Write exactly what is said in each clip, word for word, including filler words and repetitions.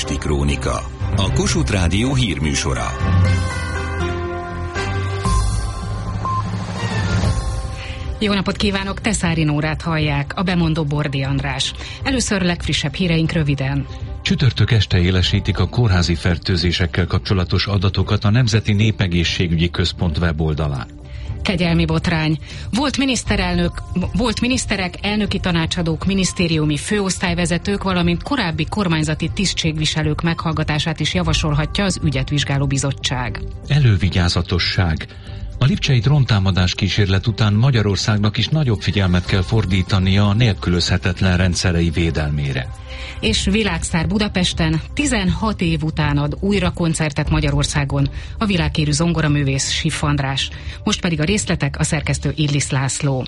Esti Krónika, a Kossuth Rádió hírműsora. Jó napot kívánok, Teszári Nórát hallják, a bemondó Bordi András. Először legfrissebb híreink röviden. Csütörtök este élesítik a kórházi fertőzésekkel kapcsolatos adatokat a Nemzeti Népegészségügyi Központ weboldalán. Kegyelmi botrány. Volt miniszterelnök, volt miniszterek, elnöki tanácsadók, minisztériumi főosztályvezetők, valamint korábbi kormányzati tisztségviselők meghallgatását is javasolhatja az ügyet vizsgáló bizottság. Elővigyázatosság. A lipcsei dróntámadás kísérlet után Magyarországnak is nagyobb figyelmet kell fordítania a nélkülözhetetlen rendszerei védelmére. És világsztár Budapesten tizenhat év után ad újra koncertet Magyarországon a világhírű zongoraművész Siff András. Most pedig a részletek, a szerkesztő Illis László.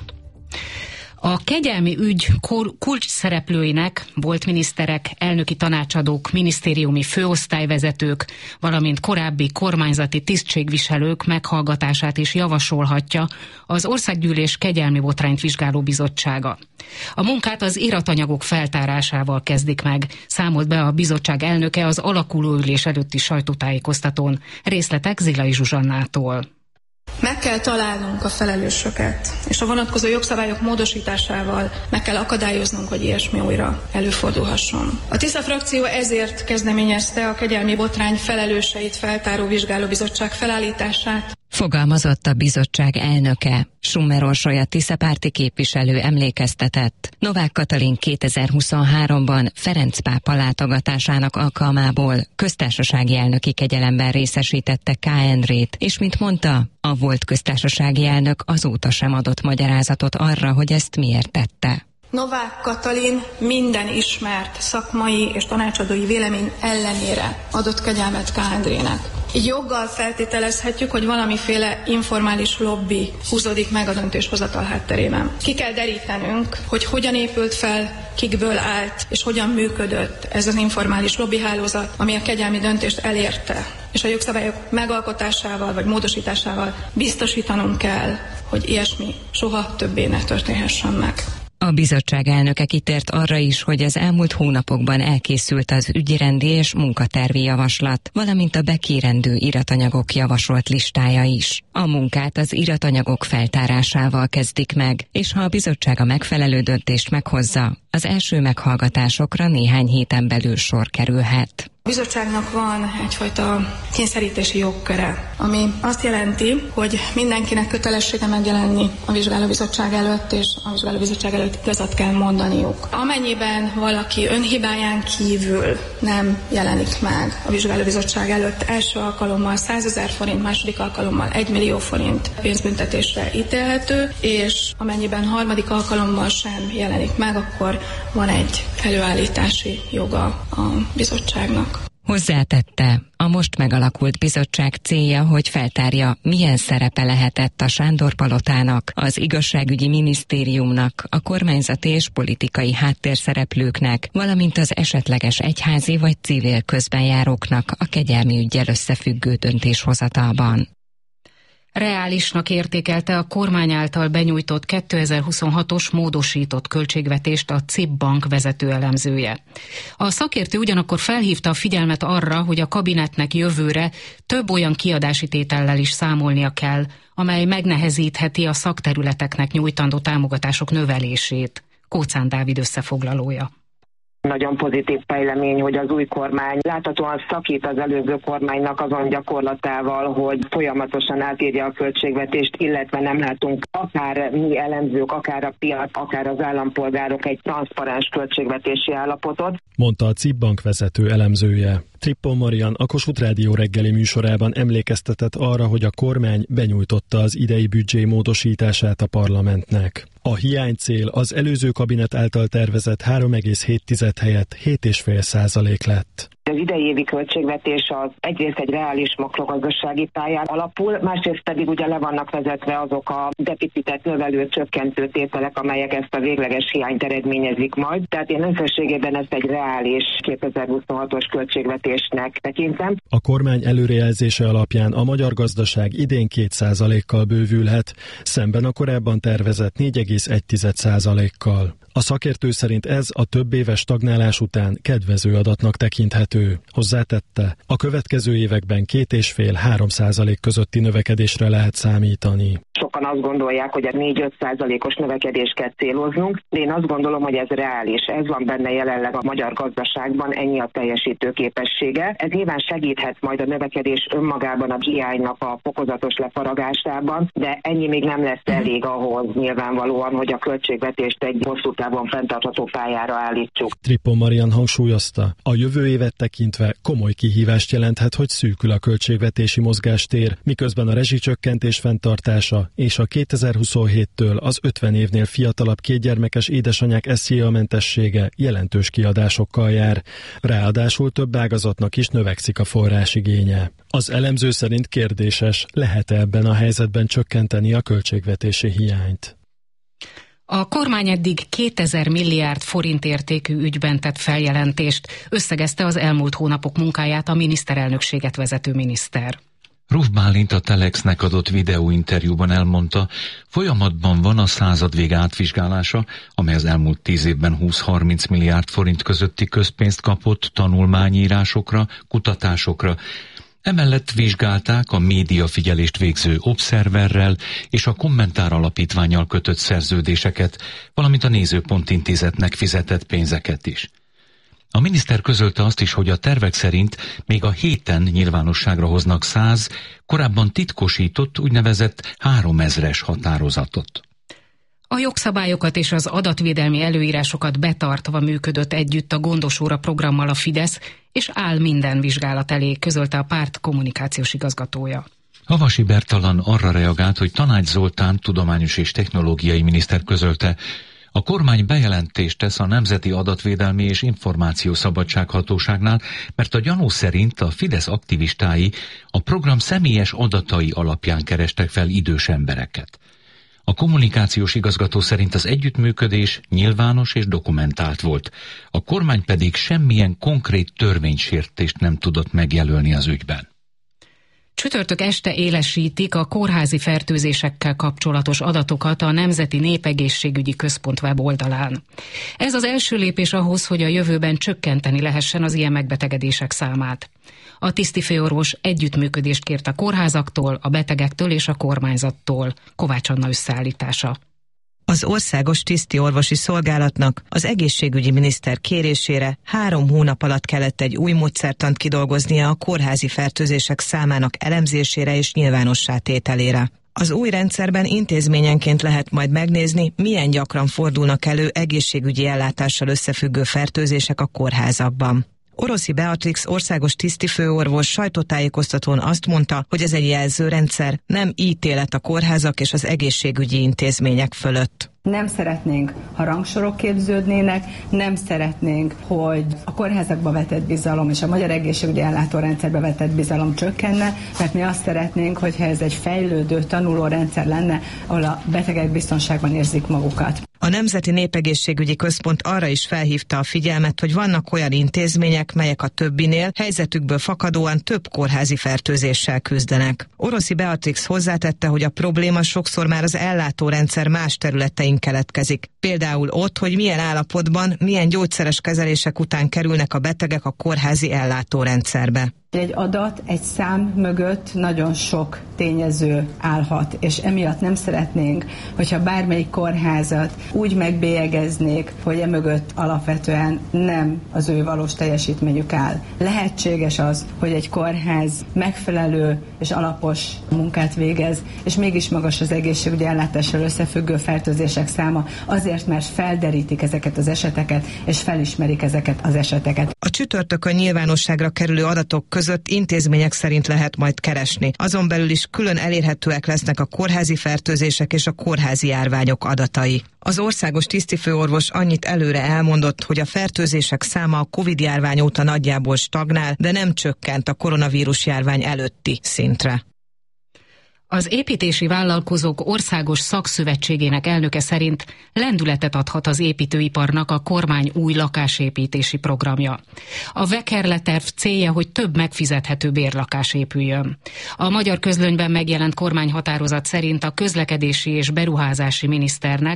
A kegyelmi ügy kulcs szereplőinek, volt miniszterek, elnöki tanácsadók, minisztériumi főosztályvezetők, valamint korábbi kormányzati tisztségviselők meghallgatását is javasolhatja az Országgyűlés kegyelmi botrányt vizsgáló bizottsága. A munkát az iratanyagok feltárásával kezdik meg, számolt be a bizottság elnöke az alakuló ülés előtti sajtótájékoztatón. Részletek Zilai Zsuzsannától. Meg kell találnunk a felelősöket, és a vonatkozó jogszabályok módosításával meg kell akadályoznunk, hogy ilyesmi újra előfordulhasson. A Tisza frakció ezért kezdeményezte a kegyelmi botrány felelőseit feltáró vizsgálóbizottság felállítását. Fogalmazott a bizottság elnöke. Summer Orsolya tiszapárti képviselő emlékeztetett. Novák Katalin kétezer-huszonháromban Ferenc pápa látogatásának alkalmából köztársasági elnöki kegyelemben részesítette K. Endrét, és mint mondta, a volt köztársasági elnök azóta sem adott magyarázatot arra, hogy ezt miért tette. Novák Katalin minden ismert szakmai és tanácsadói vélemény ellenére adott kegyelmet K. Endrének. Így joggal feltételezhetjük, hogy valamiféle informális lobby húzódik meg a döntéshozatal hátterében. Ki kell derítenünk, hogy hogyan épült fel, kikből állt, és hogyan működött ez az informális lobbyhálózat, ami a kegyelmi döntést elérte. És a jogszabályok megalkotásával vagy módosításával biztosítanunk kell, hogy ilyesmi soha többé ne történhessen meg. A bizottság elnöke kitért arra is, hogy az elmúlt hónapokban elkészült az ügyrendi és munkatervi javaslat, valamint a bekérendő iratanyagok javasolt listája is. A munkát az iratanyagok feltárásával kezdik meg, és ha a bizottság a megfelelő döntést meghozza, az első meghallgatásokra néhány héten belül sor kerülhet. A bizottságnak van egyfajta kényszerítési jogköre, ami azt jelenti, hogy mindenkinek kötelessége megjelenni a vizsgálóbizottság előtt, és a vizsgálóbizottság előtt igazat kell mondaniuk. Amennyiben valaki önhibáján kívül nem jelenik meg a vizsgálóbizottság előtt, első alkalommal százezer forint, második alkalommal egy millió forint pénzbüntetésre ítélhető, és amennyiben harmadik alkalommal sem jelenik meg, akkor van egy előállítási joga a bizottságnak. Hozzátette, a most megalakult bizottság célja, hogy feltárja, milyen szerepe lehetett a Sándor-palotának, az igazságügyi minisztériumnak, a kormányzati és politikai háttérszereplőknek, valamint az esetleges egyházi vagy civil közbenjáróknak a kegyelmi üggyel összefüggő döntéshozatalban. Reálisnak értékelte a kormány által benyújtott kétezer-huszonhatos módosított költségvetést a cé i bé Bank vezető elemzője. A szakértő ugyanakkor felhívta a figyelmet arra, hogy a kabinetnek jövőre több olyan kiadási tétellel is számolnia kell, amely megnehezítheti a szakterületeknek nyújtandó támogatások növelését. Kóczán Dávid összefoglalója. Nagyon pozitív fejlemény, hogy az új kormány láthatóan szakít az előző kormánynak azon gyakorlatával, hogy folyamatosan átírja a költségvetést, illetve nem látunk akár mi elemzők, akár a piac, akár az állampolgárok egy transzparens költségvetési állapotot. Mondta a cé i bé Bank vezető elemzője. Trippon Marian a Kossuth Rádió reggeli műsorában emlékeztetett arra, hogy a kormány benyújtotta az idei büdzsé módosítását a parlamentnek. A hiánycél az előző kabinet által tervezett három egész hét helyett hét egész öt százalék lett. Az idei évi költségvetés az egyrészt egy reális makrogazdasági pályán alapul, másrészt pedig ugye le vannak vezetve azok a deficitet növelő csökkentő tételek, amelyek ezt a végleges hiányt eredményezik majd. Tehát én összességében ezt egy reális kétezer-huszonhatos költségvetésnek tekintem. A kormány előrejelzése alapján a magyar gazdaság idén két százalékkal bővülhet, szemben a korábban tervezett négy egész egy százalékkal. A szakértő szerint ez a több éves stagnálás után kedvező adatnak tekinthető. Hozzátette, a következő években két és fél-három százalék közötti növekedésre lehet számítani. Sokan azt gondolják, hogy a négy-öt százalékos növekedést kell céloznunk, de én azt gondolom, hogy ez reális. Ez van benne jelenleg a magyar gazdaságban, ennyi a teljesítő képessége. Ez nyilván segíthet majd a növekedés önmagában a hiánynak a fokozatos lefaragásában, de ennyi még nem lesz elég ahhoz nyilvánvalóan, hogy a költségvetést egy hosszú távon fenntartható pályára állítsuk. Trippon Marian hangsúlyozta, a jövő évet tekintve komoly kihívást jelenthet, hogy szűkül a költségvetési mozgástér, miközben a rezsicsökkentés fenntartása és a kétezer-huszonhéttől az ötven évnél fiatalabb kétgyermekes édesanyák es zé á-mentessége jelentős kiadásokkal jár. Ráadásul több ágazatnak is növekszik a forrásigénye. Az elemző szerint kérdéses, lehet-e ebben a helyzetben csökkenteni a költségvetési hiányt. A kormány eddig kétezer milliárd forint értékű ügyben tett feljelentést, összegezte az elmúlt hónapok munkáját a miniszterelnökséget vezető miniszter. Ruf Bálint a Telexnek adott videóinterjúban elmondta, folyamatban van a századvég átvizsgálása, amely az elmúlt tíz évben húsz-harminc milliárd forint közötti közpénzt kapott tanulmányírásokra, kutatásokra. Emellett vizsgálták a médiafigyelést végző Observerrel és a Kommentár Alapítvánnyal kötött szerződéseket, valamint a Nézőpont Intézetnek fizetett pénzeket is. A miniszter közölte azt is, hogy a tervek szerint még a héten nyilvánosságra hoznak száz, korábban titkosított úgynevezett háromezres határozatot. A jogszabályokat és az adatvédelmi előírásokat betartva működött együtt a Gondos óra programmal a Fidesz, és áll minden vizsgálat elé, közölte a párt kommunikációs igazgatója. Havasi Bertalan arra reagált, hogy Tanács Zoltán tudományos és technológiai miniszter közölte, a kormány bejelentést tesz a Nemzeti Adatvédelmi és Információszabadság Hatóságnál, mert a gyanú szerint a Fidesz aktivistái a program személyes adatai alapján kerestek fel idős embereket. A kommunikációs igazgató szerint az együttműködés nyilvános és dokumentált volt, a kormány pedig semmilyen konkrét törvénysértést nem tudott megjelölni az ügyben. Csütörtök este élesítik a kórházi fertőzésekkel kapcsolatos adatokat a Nemzeti Népegészségügyi Központ weboldalán. Ez az első lépés ahhoz, hogy a jövőben csökkenteni lehessen az ilyen megbetegedések számát. A tisztifőorvos együttműködést kért a kórházaktól, a betegektől és a kormányzattól. Kovács Anna összeállítása. Az Országos Tisztiorvosi Szolgálatnak az egészségügyi miniszter kérésére három hónap alatt kellett egy új módszertant kidolgoznia a kórházi fertőzések számának elemzésére és nyilvánossá tételére. Az új rendszerben intézményenként lehet majd megnézni, milyen gyakran fordulnak elő egészségügyi ellátással összefüggő fertőzések a kórházakban. Oroszi Beatrix országos tisztifőorvos sajtótájékoztatón azt mondta, hogy ez egy jelzőrendszer, nem ítélet a kórházak és az egészségügyi intézmények fölött. Nem szeretnénk, ha rangsorok képződnének, nem szeretnénk, hogy a kórházakba vetett bizalom és a magyar egészségügyi ellátórendszerbe vetett bizalom csökkenne, mert mi azt szeretnénk, hogyha ez egy fejlődő tanulórendszer lenne, ahol a betegek biztonságban érzik magukat. A Nemzeti Népegészségügyi Központ arra is felhívta a figyelmet, hogy vannak olyan intézmények, melyek a többinél helyzetükből fakadóan több kórházi fertőzéssel küzdenek. Oroszi Beatrix hozzátette, hogy a probléma sokszor már az ellátórendszer más területein keletkezik. Például ott, hogy milyen állapotban, milyen gyógyszeres kezelések után kerülnek a betegek a kórházi ellátórendszerbe. Egy adat, egy szám mögött nagyon sok tényező állhat, és emiatt nem szeretnénk, hogyha bármelyik kórházat úgy megbélyegeznék, hogy emögött alapvetően nem az ő valós teljesítményük áll. Lehetséges az, hogy egy kórház megfelelő és alapos munkát végez, és mégis magas az egészségügyi ellátással összefüggő fertőzések száma, azért, mert felderítik ezeket az eseteket, és felismerik ezeket az eseteket. A csütörtökön nyilvánosságra kerülő adatok között intézmények szerint lehet majd keresni. Azon belül is külön elérhetőek lesznek a kórházi fertőzések és a kórházi járványok adatai. Az országos tisztifőorvos annyit előre elmondott, hogy a fertőzések száma a Covid-járvány óta nagyjából stagnál, de nem csökkent a koronavírus járvány előtti szintre. Az építési vállalkozók országos szakszövetségének elnöke szerint lendületet adhat az építőiparnak a kormány új lakásépítési programja. A Vekerle terv célja, hogy több megfizethető bérlakás épüljön. A Magyar Közlönyben megjelent kormányhatározat szerint a közlekedési és beruházási miniszternek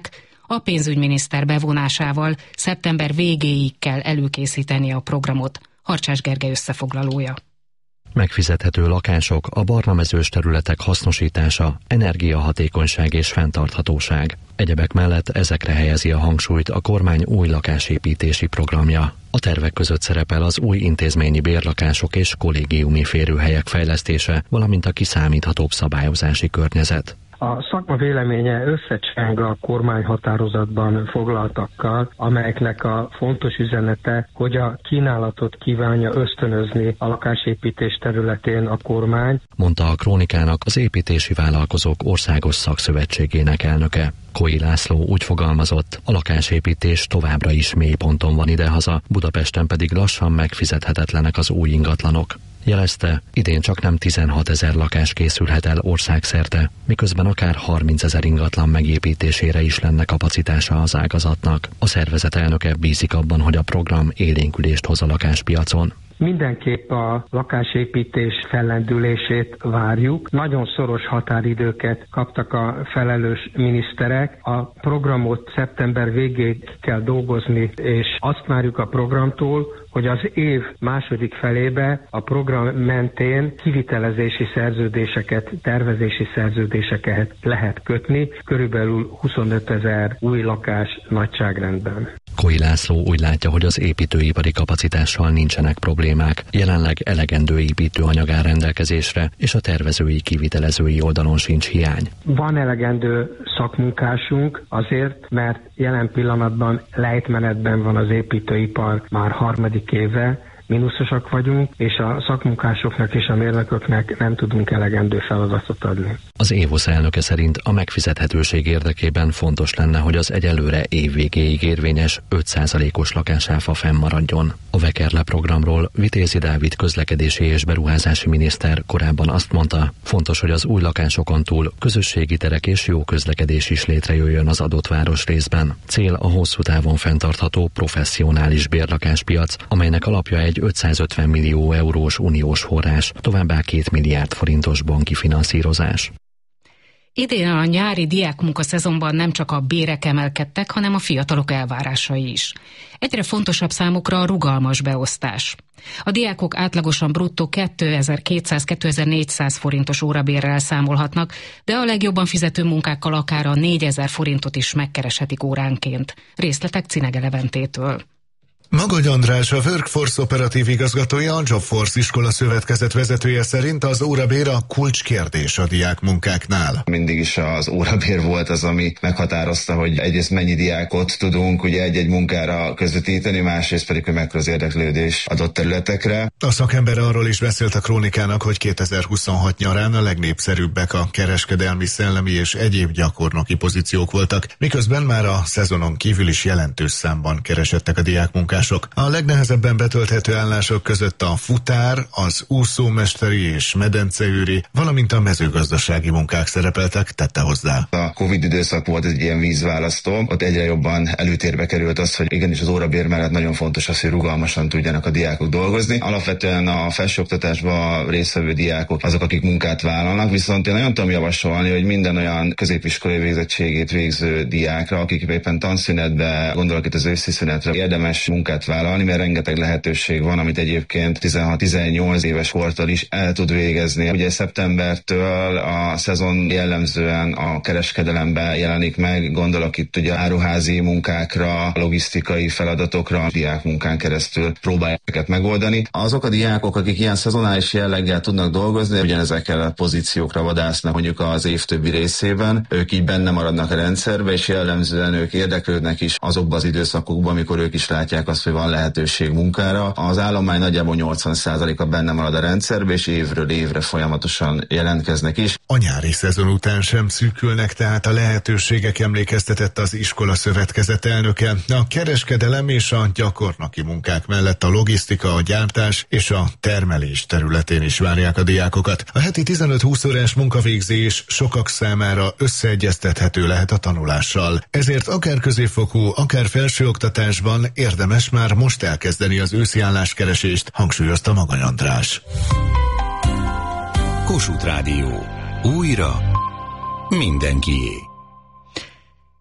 A pénzügyminiszter bevonásával szeptember végéig kell előkészíteni a programot. Harcsás Gergely összefoglalója. Megfizethető lakások, a barnamezős területek hasznosítása, energiahatékonyság és fenntarthatóság. Egyebek mellett ezekre helyezi a hangsúlyt a kormány új lakásépítési programja. A tervek között szerepel az új intézményi bérlakások és kollégiumi férőhelyek fejlesztése, valamint a kiszámíthatóbb szabályozási környezet. A szakma véleménye összecseng a kormányhatározatban foglaltakkal, amelyeknek a fontos üzenete, hogy a kínálatot kívánja ösztönözni a lakásépítés területén a kormány, mondta a Krónikának az Építési Vállalkozók Országos Szakszövetségének elnöke. Koi László úgy fogalmazott, a lakásépítés továbbra is mélyponton van idehaza, Budapesten pedig lassan megfizethetetlenek az új ingatlanok. Jelezte, idén csak nem tizenhatezer lakás készülhet el országszerte, miközben akár harmincezer ingatlan megépítésére is lenne kapacitása az ágazatnak. A szervezet elnöke bízik abban, hogy a program élénkülést hoz a lakáspiacon. Mindenképp a lakásépítés fellendülését várjuk. Nagyon szoros határidőket kaptak a felelős miniszterek. A programot szeptember végéig kell dolgozni, és azt várjuk a programtól, hogy az év második felébe a program mentén kivitelezési szerződéseket, tervezési szerződéseket lehet kötni, körülbelül huszonötezer új lakás nagyságrendben. Koi László úgy látja, hogy az építőipari kapacitással nincsenek problémák. Jelenleg elegendő építőanyag áll rendelkezésre, és a tervezői, kivitelezői oldalon sincs hiány. Van elegendő szakmunkásunk azért, mert jelen pillanatban lejtmenetben van az építőipar már harmadik éve, mínuszosak vagyunk, és a szakmunkásoknak és a mérnököknek nem tudunk elegendő feladatot adni. Az évusz elnöke szerint a megfizethetőség érdekében fontos lenne, hogy az egyelőre évvégéig érvényes öt százalékos lakásáfa fennmaradjon. A Vekerle programról Vitézi Dávid közlekedési és beruházási miniszter korábban azt mondta, fontos, hogy az új lakásokon túl közösségi terek és jó közlekedés is létrejöjjön az adott városrészben. Cél a hosszú távon fenntartható professzionális bérlakáspiac, amelynek alapja egy ötszázötven millió eurós uniós forrás, továbbá két milliárd forintos banki finanszírozás. Idén a nyári diákmunka szezonban nem csak a bérek emelkedtek, hanem a fiatalok elvárásai is. Egyre fontosabb számukra a rugalmas beosztás. A diákok átlagosan bruttó kétezer-kétszáz-kétezer-négyszáz forintos órabérrel számolhatnak, de a legjobban fizető munkákkal akár a négyezer forintot is megkereshetik óránként. Részletek Cinege Leventétől. Magagy András, a Workforce operatív igazgatója, a Jobforce iskola szövetkezet vezetője szerint az órabér a kulcskérdés a diákmunkáknál. Mindig is az órabér volt az, ami meghatározta, hogy egyrészt mennyi diákot tudunk ugye egy-egy munkára közvetíteni, másrészt pedig, hogy mekkora az érdeklődés adott területekre. A szakember arról is beszélt a Krónikának, hogy kétezer-huszonhat nyarán a legnépszerűbbek a kereskedelmi, szellemi és egyéb gyakornoki pozíciók voltak, miközben már a szezonon kívül is jelentős számban keresettek a diákmunkák. A legnehezebben betölthető állások között a futár, az úszómesteri és medenceőri, valamint a mezőgazdasági munkák szerepeltek, tette hozzá. A Covid időszak volt egy ilyen vízválasztó, ott egyre jobban előtérbe került az, hogy igenis az órabér mellett nagyon fontos az, hogy rugalmasan tudjanak a diákok dolgozni. Alapvetően a felsőoktatásban résztvevő diákok azok, akik munkát vállalnak, viszont én nagyon tudom javasolni, hogy minden olyan középiskolai végzettségét végző diákra, akik éppen tanszünetbe, gondolok itt az őszi szünetre, érdemes munkát vállalni, mert rengeteg lehetőség van, amit egyébként tizenhat-tizennyolc éves kortól is el tud végezni. Ugye szeptembertől a szezon jellemzően a kereskedelemben jelenik meg, gondolok itt ugye áruházi munkákra, logisztikai feladatokra, diákmunkán keresztül próbálják ezeket megoldani. Azok a diákok, akik ilyen szezonális jelleggel tudnak dolgozni, ugyanezekkel a pozíciókra vadásznak mondjuk az év többi részében, ők így benne maradnak a rendszerbe, és jellemzően ők érdeklődnek is azokban az időszakokban, amikor ők is látják azt, hogy van lehetőség munkára. Az állomány nagyjából nyolcvan százaléka benne marad a rendszerbe, és évről évre folyamatosan jelentkeznek is. A nyári szezon után sem szűkülnek tehát a lehetőségek, emlékeztetett az iskola szövetkezet elnöke. A kereskedelem és a gyakornoki munkák mellett a logisztika, a gyártás és a termelés területén is várják a diákokat. A heti tizenöt-húsz órás munkavégzés sokak számára összeegyeztethető lehet a tanulással. Ezért akár középfokú, akár felsőoktatásban érdemes már most elkezdeni az őszi álláskeresést, hangsúlyozta Magany András. Kossuth Rádió. Újra mindenkié.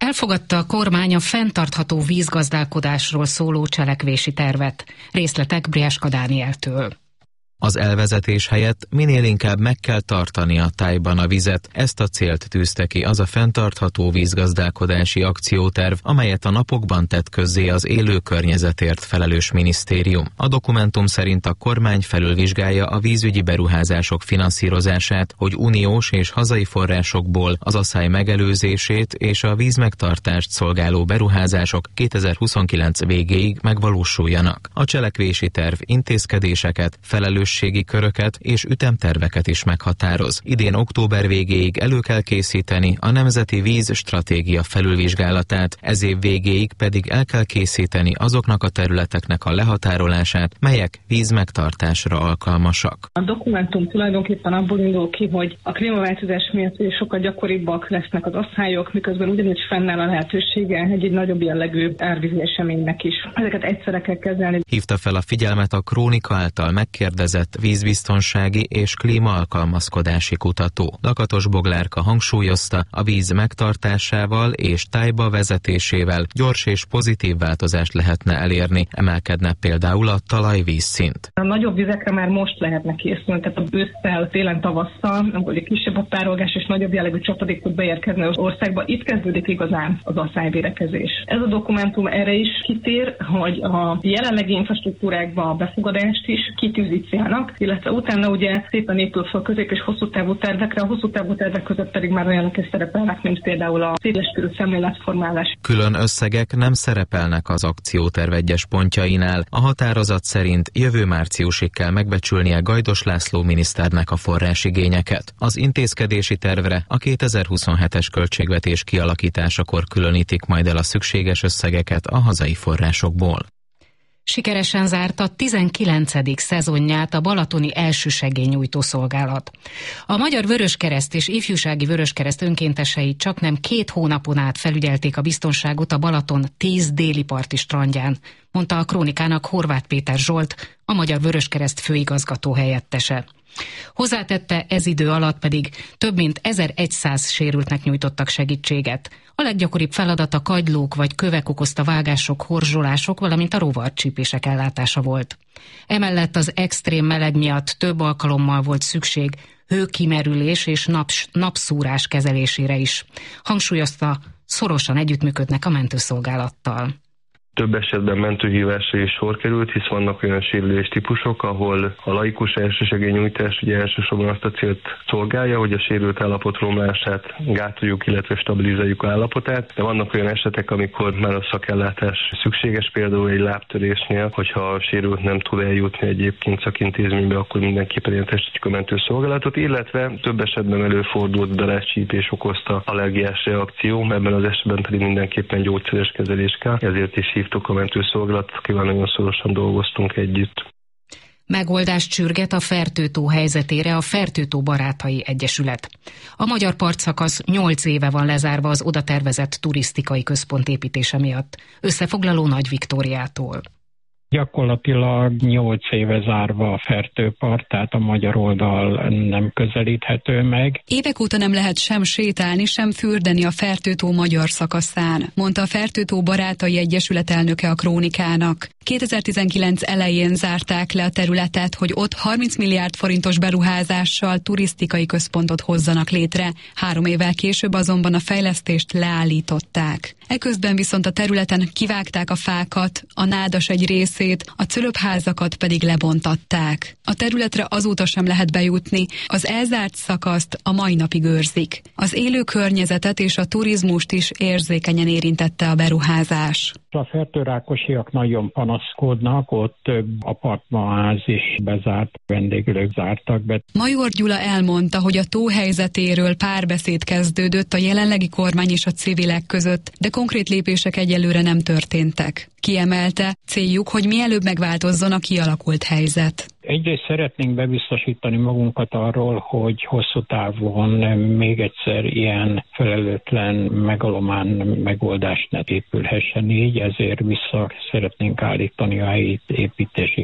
Elfogadta a kormány a fenntartható vízgazdálkodásról szóló cselekvési tervet. Részletek Brieska Dánieltől. Az elvezetés helyett minél inkább meg kell tartani a tájban a vizet. Ezt a célt tűzte ki az a fenntartható vízgazdálkodási akcióterv, amelyet a napokban tett közzé az élő környezetért felelős minisztérium. A dokumentum szerint a kormány felülvizsgálja a vízügyi beruházások finanszírozását, hogy uniós és hazai forrásokból az aszály megelőzését és a vízmegtartást szolgáló beruházások kétezer-huszonkilenc végéig megvalósuljanak. A cselekvési terv intézkedéseket, felelős köröket és ütemterveket is meghatároz. Idén október végéig elő kell készíteni a Nemzeti Víz Stratégia felülvizsgálatát, ez év végéig pedig el kell készíteni azoknak a területeknek a lehatárolását, melyek vízmegtartásra alkalmasak. A dokumentum tulajdonképpen abból indul ki, hogy a klímaváltozás miatt sokkal gyakoribbak lesznek az asszályok, miközben ugyanígy fennáll a lehetősége egy, egy nagyobb jellegű árvízi eseménynek is. Ezeket egyszerre kell kezelni. Hívta fel a figyelmet a Krónika által megkérdezett vízbiztonsági és klímaalkalmazkodási kutató. Lakatos Boglárka hangsúlyozta, a víz megtartásával és tájba vezetésével gyors és pozitív változást lehetne elérni, emelkedne például a talajvízszint. A nagyobb vizekre már most lehetne készülni, tehát a ősszel, télen, tavasszal, amikor egy kisebb a párolgás és nagyobb jellegű csapadék tud beérkezni az országba, itt kezdődik igazán az asszályvédekezés. Ez a dokumentum erre is kitér, hogy a jelenlegi infrastruktúrákba a befogadást is kitűzi célnak, illetve utána ugye szépen épül fel közép- és hosszú távú tervekre, a hosszú távú tervek között pedig már olyanok is szerepelnek, mint például a széleskörű szemléletformálás. Külön összegek nem szerepelnek az akcióterv egyes pontjainál. A határozat szerint jövő márciusig kell megbecsülnie Gajdos László miniszternek a forrásigényeket. Az intézkedési tervre a kétezer-huszonhetes költségvetés kialakításakor különítik majd el a szükséges összegeket a hazai forrásokból. Sikeresen zárta tizenkilencedik szezonját a balatoni elsősegélynyújtó szolgálat. A Magyar Vöröskereszt és Ifjúsági Vöröskereszt önkéntesei csaknem két hónapon át felügyelték a biztonságot a Balaton tíz déli parti strandján, mondta a Krónikának Horváth Péter Zsolt, a Magyar Vöröskereszt főigazgató helyettese. Hozzátette, ez idő alatt pedig több mint ezerszáz sérültnek nyújtottak segítséget. A leggyakoribb feladat a kagylók vagy kövek okozta vágások, horzsolások, valamint a rovarcsípések ellátása volt. Emellett az extrém meleg miatt több alkalommal volt szükség hőkimerülés és naps, napszúrás kezelésére is. Hangsúlyozta, szorosan együttműködnek a mentőszolgálattal. Több esetben mentőhívásra is sor került, hisz vannak olyan sérülés típusok, ahol a laikus elsősegélynyújtás ugye elsősorban azt a célt szolgálja, hogy a sérült állapot romlását gátoljuk, illetve stabilizáljuk állapotát. De vannak olyan esetek, amikor már a szakellátás szükséges, például egy lábtörésnél, hogyha a sérült nem tud eljutni egyébként szakintézménybe, akkor mindenképpen értesítjük a mentőszolgálatot, illetve több esetben előfordult darázscsípés okozta allergiás reakció, ebben az esetben pedig mindenképpen gyógyszeres kezelés kell, ezért is a mentőszolgálat, akivel nagyon szorosan dolgoztunk együtt. Megoldást sürget a Fertőtó helyzetére a Fertőtó Barátai Egyesület. A magyar partszakasz nyolc éve van lezárva az oda tervezett turisztikai központ építése miatt. Összefoglaló Nagy Viktóriától. Gyakorlatilag nyolc éve zárva a Fertőpart, tehát a magyar oldal nem közelíthető meg. Évek óta nem lehet sem sétálni, sem fürdeni a Fertőtó magyar szakaszán, mondta a Fertőtó Barátai Egyesület elnöke a Krónikának. kétezer-tizenkilenc elején zárták le a területet, hogy ott harminc milliárd forintos beruházással turisztikai központot hozzanak létre. Három évvel később azonban a fejlesztést leállították. Eközben viszont a területen kivágták a fákat, a nádas egy részét, a cölöpházakat pedig lebontatták. A területre azóta sem lehet bejutni, az elzárt szakaszt a mai napig őrzik. Az élő környezetet és a turizmust is érzékenyen érintette a beruházás. A fertőrákosiak nagyon panaszkodnak, ott több apartmanház is bezárt, vendéglők zártak be. Major Gyula elmondta, hogy a tó helyzetéről párbeszéd kezdődött a jelenlegi kormány és a civilek között, de konkrét lépések egyelőre nem történtek. Kiemelte, céljuk, hogy mielőbb megváltozzon a kialakult helyzet. Egyrészt szeretnénk bebiztosítani magunkat arról, hogy hosszú távon még egyszer ilyen felelőtlen, megalomán megoldás ne épülhessen így, ezért vissza szeretnénk állítani a helyi építési szabályt.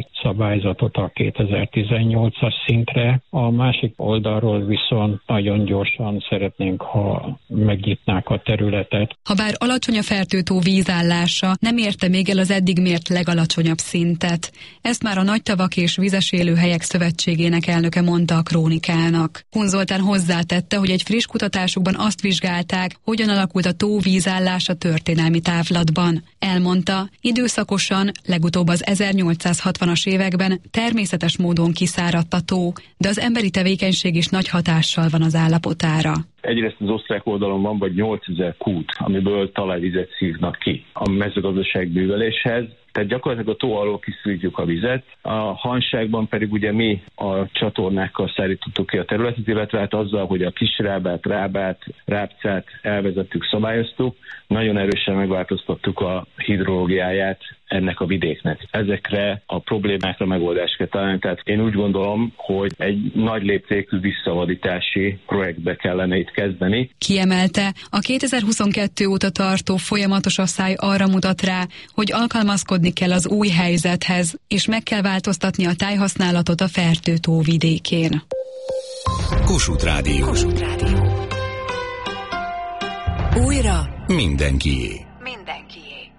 szabályzatot a kétezer-tizennyolcas szintre. A másik oldalról viszont nagyon gyorsan szeretnénk, ha megnyitnák a területet. Habár alacsony a Fertőtó vízállása, nem érte még el az eddig mért legalacsonyabb szintet. Ezt már a Nagytavak és Vizes Élőhelyek Szövetségének elnöke mondta a Krónikának. Kun Zoltán hozzátette, hogy egy friss kutatásukban azt vizsgálták, hogyan alakult a tó vízállása történelmi távlatban. Elmondta, időszakosan, legutóbb az ezernyolcszázhatvanas években természetes módon kiszáradt a tó, de az emberi tevékenység is nagy hatással van az állapotára. Egyrészt az osztrák oldalon van vagy nyolcezer kút, amiből talajvizet szívnak ki a mezőgazdaság bőveléshez. Tehát gyakorlatilag a tó alól kiszívjuk a vizet, a Hanságban pedig ugye mi a csatornákkal szállítottuk ki a területet, illetve hát azzal, hogy a Kisrábát, Rábát, Rábcát elvezettük, szabályoztuk, nagyon erősen megváltoztattuk a hidrológiáját ennek a vidéknek. Ezekre a problémákra megoldást kell találni. Tehát én úgy gondolom, hogy egy nagy léptékű visszavadítási projektbe kellene itt kezdeni. Kiemelte, a kétezer-huszonkettő óta tartó folyamatos asszály arra mutat rá, hogy alkalmazkodni kell az új helyzethez, és meg kell változtatni a tájhasználatot a Fertőtó vidékén. Kossuth Rádió. Kossuth Rádió. Újra mindenkié. Mindenkié.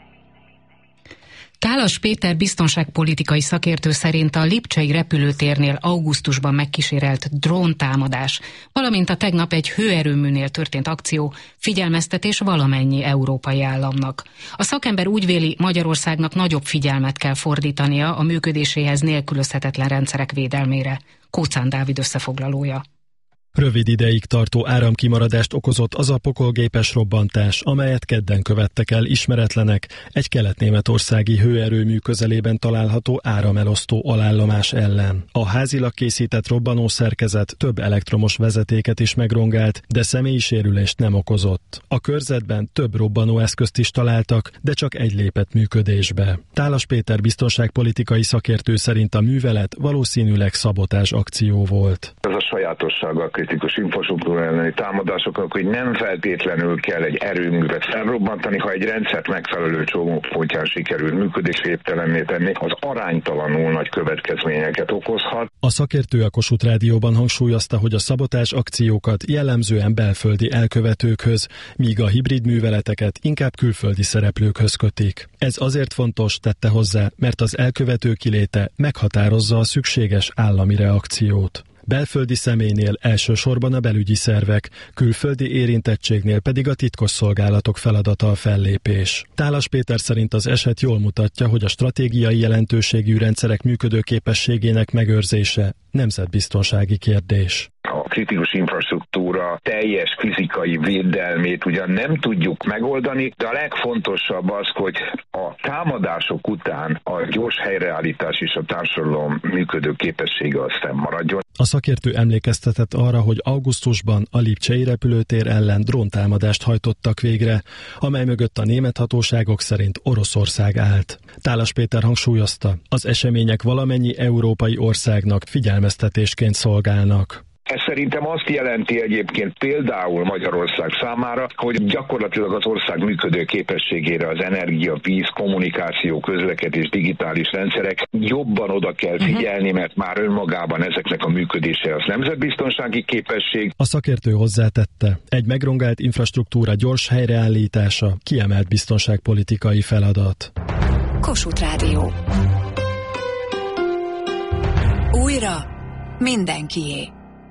Tálas Péter biztonságpolitikai szakértő szerint a lipcsei repülőtérnél augusztusban megkísérelt dróntámadás, valamint a tegnap egy hőerőműnél történt akció figyelmeztetés valamennyi európai államnak. A szakember úgy véli, Magyarországnak nagyobb figyelmet kell fordítania a működéséhez nélkülözhetetlen rendszerek védelmére. Kóczán Dávid összefoglalója. Rövid ideig tartó áramkimaradást okozott az a pokolgépes robbantás, amelyet kedden követtek el ismeretlenek egy kelet-németországi hőerőmű közelében található áramelosztó alállomás ellen. A házilag készített robbanószerkezet több elektromos vezetéket is megrongált, de személyi sérülést nem okozott. A körzetben több robbanóeszközt is találtak, de csak egy lépett működésbe. Tálas Péter biztonságpolitikai szakértő szerint a művelet valószínűleg szabotázs akció volt. Ez a sajátossága kritikus infrastruktúra elleni támadásoknak, hogy nem feltétlenül kell egy erőművet felrobbantani, ha egy rendszert megfelelő csomópontján sikerül működésképtelenné tenni, az aránytalanul nagy következményeket okozhat. A szakértő a Kossuth Rádióban hangsúlyozta, hogy a szabotázs akciókat jellemzően belföldi elkövetőkhöz, míg a hibrid műveleteket inkább külföldi szereplőkhöz kötik. Ez azért fontos, tette hozzá, mert az elkövető kiléte meghatározza a szükséges állami reakciót. Belföldi személynél elsősorban a belügyi szervek, külföldi érintettségnél pedig a titkosszolgálatok feladata a fellépés. Tálas Péter szerint az eset jól mutatja, hogy a stratégiai jelentőségű rendszerek működőképességének megőrzése nemzetbiztonsági kérdés. A kritikus infrastruktúra teljes fizikai védelmét ugyan nem tudjuk megoldani, de a legfontosabb az, hogy a támadások után a gyors helyreállítás és a társadalom működő képessége az fennmaradjon. A szakértő emlékeztetett arra, hogy augusztusban a lipcsei repülőtér ellen dróntámadást hajtottak végre, amely mögött a német hatóságok szerint Oroszország állt. Tálas Péter hangsúlyozta, az események valamennyi európai országnak figyelmeztetésként szolgálnak. Ez szerintem azt jelenti egyébként például Magyarország számára, hogy gyakorlatilag az ország működő képességére az energia, víz, kommunikáció, közlekedés, digitális rendszerek jobban oda kell figyelni, mert már önmagában ezeknek a működése az nemzetbiztonsági képesség. A szakértő hozzátette, egy megrongált infrastruktúra gyors helyreállítása kiemelt biztonságpolitikai feladat. Kossuth Rádió. Újra mindenkié.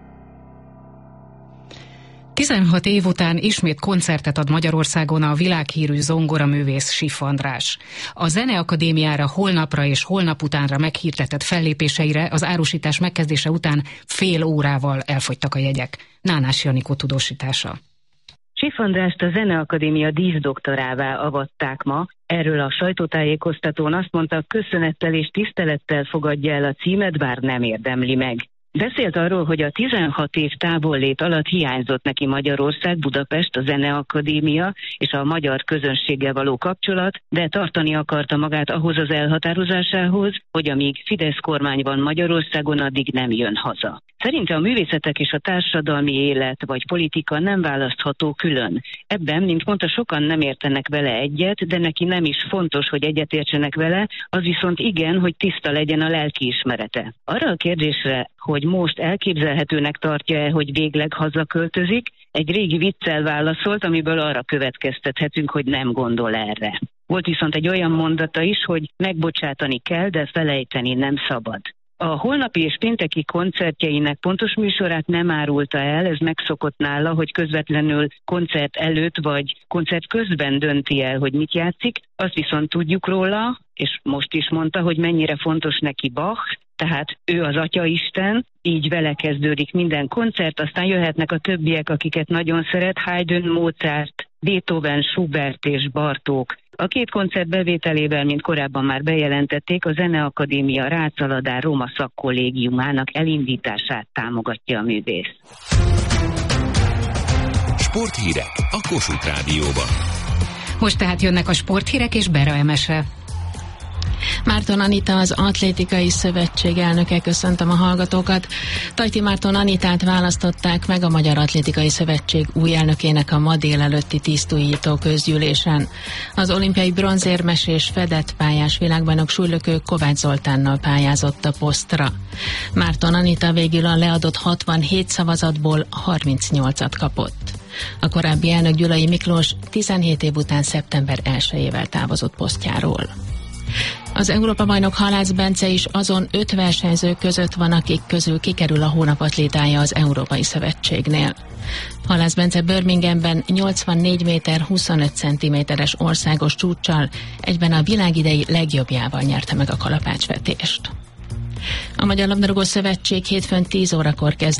tizenhat év után ismét koncertet ad Magyarországon a világhírű zongoraművész Siff András. A Zeneakadémiára holnapra és holnap utánra meghirdetett fellépéseire az árusítás megkezdése után fél órával elfogytak a jegyek. Nánás Janikó tudósítása. Siff Andrást a Zeneakadémia díszdoktorává avatták ma. Erről a sajtótájékoztatón azt mondta, köszönettel és tisztelettel fogadja el a címet, bár nem érdemli meg. Beszélt arról, hogy a tizenhat év távollét alatt hiányzott neki Magyarország, Budapest, a Zeneakadémia és a magyar közönséggel való kapcsolat, de tartani akarta magát ahhoz az elhatározásához, hogy amíg Fidesz kormány van Magyarországon, addig nem jön haza. Szerinte a művészetek és a társadalmi élet vagy politika nem választható külön. Ebben, mint mondta, sokan nem értenek vele egyet, de neki nem is fontos, hogy egyetértsenek vele, az viszont igen, hogy tiszta legyen a lelkiismerete. Arra a kérdésre, hogy most elképzelhetőnek tartja-e, hogy végleg hazaköltözik, egy régi viccel válaszolt, amiből arra következtethetünk, hogy nem gondol erre. Volt viszont egy olyan mondata is, hogy megbocsátani kell, de felejteni nem szabad. A holnapi és pénteki koncertjeinek pontos műsorát nem árulta el, ez megszokott nála, hogy közvetlenül koncert előtt vagy koncert közben dönti el, hogy mit játszik. Azt viszont tudjuk róla, és most is mondta, hogy mennyire fontos neki Bach, tehát ő az Atyaisten, így vele kezdődik minden koncert, aztán jöhetnek a többiek, akiket nagyon szeret, Haydn, Mozart, Beethoven, Schubert és Bartók. A két koncert bevételével, mint korábban már bejelentették, a Zeneakadémia Rácz-Aladár Roma Szakkollégiumának elindítását támogatja a művész. Sporthírek a Kossuth Rádióban. Most tehát jönnek a sporthírek és Bera Emese. Márton Anita, az Atlétikai Szövetség elnöke, köszöntöm a hallgatókat. Tajti Márton Anitát választották meg a Magyar Atlétikai Szövetség új elnökének a ma délelőtti tisztújító közgyűlésen. Az olimpiai bronzérmes és fedett pályás világbajnok súlylökő Kovács Zoltánnal pályázott a posztra. Márton Anita végül a leadott hatvanhét szavazatból harmincnyolcat kapott. A korábbi elnök Gyulai Miklós tizenhét év után szeptember elsejével távozott posztjáról. Az Európa-bajnok Halász Bence is azon öt versenyző között van, akik közül kikerül a hónap atlétája az Európai Szövetségnél. Halász Bence Birminghamben nyolcvannégy méter huszonöt centiméteres országos csúccsal egyben a világ idei legjobbjával nyerte meg a kalapácsvetést. A Magyar Labdarúgó Szövetség hétfőn tíz órakor kezd